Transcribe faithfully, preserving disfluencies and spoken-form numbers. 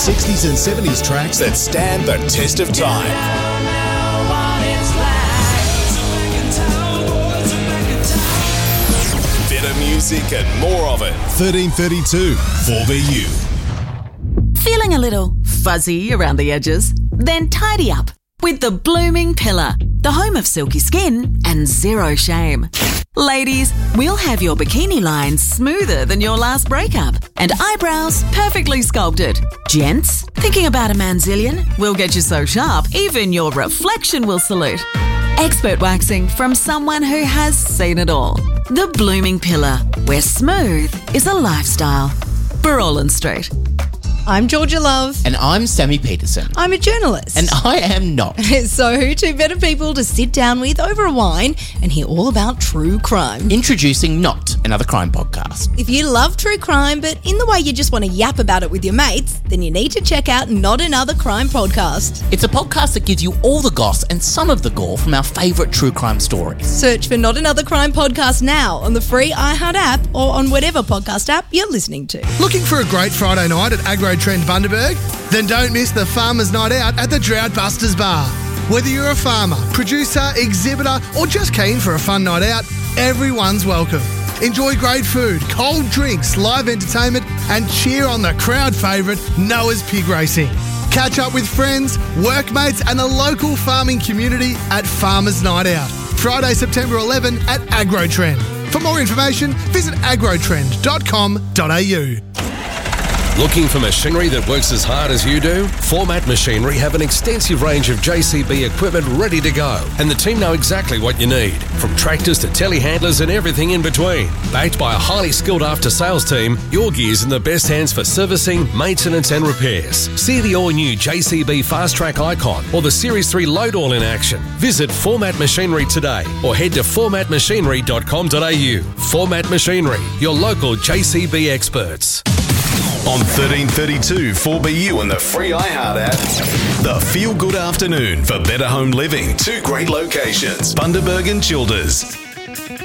sixties and seventies tracks that stand the test of time. Better music and more of it. thirteen thirty-two four B U. Feeling a little fuzzy around the edges? Then tidy up with the Blooming Pillar, the home of silky skin and zero shame. Ladies, we'll have your bikini lines smoother than your last breakup and eyebrows perfectly sculpted. Gents, thinking about a manzillion? We'll get you so sharp, even your reflection will salute. Expert waxing from someone who has seen it all. The Blooming Pillar, where smooth is a lifestyle. Burrolin Street. I'm Georgia Love. And I'm Sammy Peterson. I'm a journalist. And I am not. So, two better people to sit down with over a wine and hear all about true crime. Introducing Not Another Crime Podcast. If you love true crime, but in the way you just want to yap about it with your mates, then you need to check out Not Another Crime Podcast. It's a podcast that gives you all the goss and some of the gore from our favourite true crime stories. Search for Not Another Crime Podcast now on the free iHeart app or on whatever podcast app you're listening to. Looking for a great Friday night at Agro Trend Bundaberg? Then don't miss the Farmers Night Out at the Drought Busters Bar. Whether you're a farmer, producer, exhibitor, or just keen for a fun night out, everyone's welcome. Enjoy great food, cold drinks, live entertainment, and cheer on the crowd favourite Noah's Pig Racing. Catch up with friends, workmates, and the local farming community at Farmers Night Out. Friday, September eleventh at Agro Trend. For more information, visit agrotrend dot com dot a u. Looking for machinery that works as hard as you do? Format Machinery have an extensive range of J C B equipment ready to go, and the team know exactly what you need, from tractors to telehandlers and everything in between. Backed by a highly skilled after-sales team, your gear's in the best hands for servicing, maintenance and repairs. See the all-new J C B Fast Track Icon or the Series three Load All in action. Visit Format Machinery today or head to format machinery dot com dot a u. Format Machinery, your local J C B experts. On thirteen thirty-two four B U and the free iHeart app, the Feel Good Afternoon for better home living. Two great locations, Bundaberg and Childers.